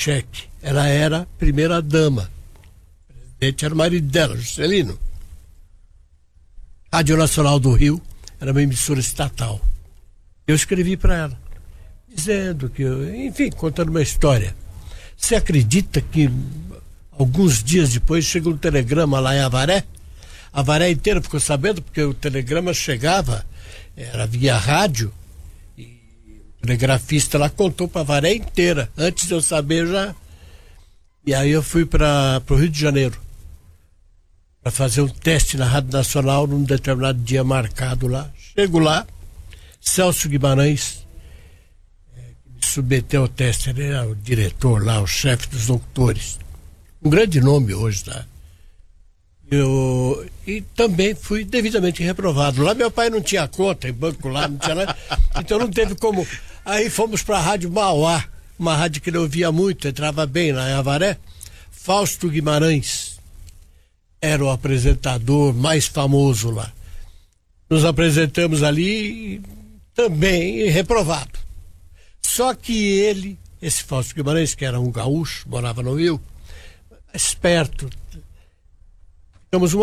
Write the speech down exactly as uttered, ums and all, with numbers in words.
Kubitschek. Ela era primeira dama. O presidente era o marido dela, Juscelino. Rádio Nacional do Rio era uma emissora estatal. Eu escrevi para ela, dizendo que, eu, enfim, contando uma história. Você acredita que alguns dias depois chegou um telegrama lá em Avaré? A Avaré inteira ficou sabendo, porque o telegrama chegava, era via rádio, e o telegrafista lá contou para a Avaré inteira. Antes de eu saber já. E aí eu fui para o Rio de Janeiro para fazer um teste na Rádio Nacional num determinado dia marcado lá. Chego lá, Celso Guimarães é, me submeteu ao teste. Ele era o diretor lá, o chefe dos doutores. Um grande nome hoje, tá? Eu, e também fui devidamente reprovado. Lá meu pai não tinha conta em banco lá, não tinha nada, então não teve como. Aí fomos para a Rádio Mauá, uma rádio que eu ouvia muito, entrava bem lá em Avaré. Fausto Guimarães era o apresentador mais famoso lá. Nos apresentamos ali, também reprovado. Só que ele, esse Fausto Guimarães, que era um gaúcho, morava no Rio, esperto. Ficamos uma